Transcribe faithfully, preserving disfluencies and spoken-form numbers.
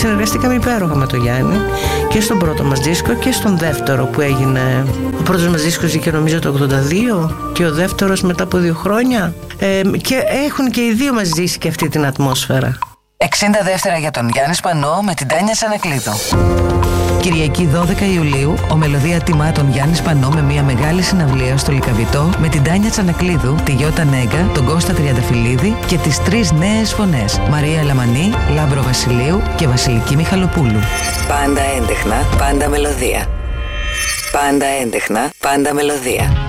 συνεργαστήκαμε υπέροχα με τον Γιάννη και στον πρώτο μας δίσκο και στον δεύτερο που έγινε. Ο πρώτος μας δίσκος βγήκε νομίζω το ογδόντα δύο και ο δεύτερος μετά από δύο χρόνια. Ε, και έχουν και οι δύο μας ζήσει και αυτή την ατμόσφαιρα. εξήντα δεύτερα για τον Γιάννη Σπανό με την Τάνια Τσανακλείδου. Κυριακή δώδεκα Ιουλίου, ο Μελωδία τιμά τον Γιάννη Σπανό με μια μεγάλη συναυλία στο Λυκαβητό με την Τάνια Τσανακλείδου, τη Γιώτα Νέγκα, τον Κώστα Τριανταφυλλίδη και τις τρεις νέες φωνές, Μαρία Λαμανή, Λάμπρο Βασιλείου και Βασιλική Μιχαλοπούλου. Πάντα έντεχνα, πάντα μελωδία. Πάντα έντεχνα, πάντα μελωδία.